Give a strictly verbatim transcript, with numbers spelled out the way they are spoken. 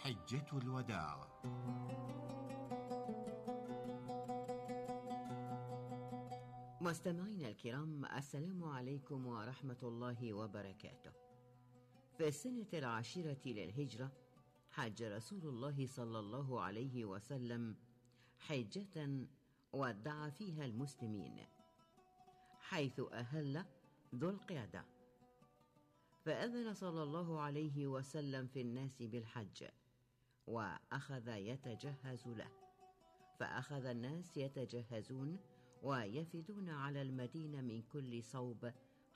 حجة الوداع. مستمعينا الكرام، السلام عليكم ورحمة الله وبركاته. في السنة العاشرة للهجرة حج رسول الله صلى الله عليه وسلم حجة ودع فيها المسلمين، حيث أهل ذو القعدة، فأذن صلى الله عليه وسلم في الناس بالحج، وأخذ يتجهز له، فأخذ الناس يتجهزون ويفدون على المدينة من كل صوب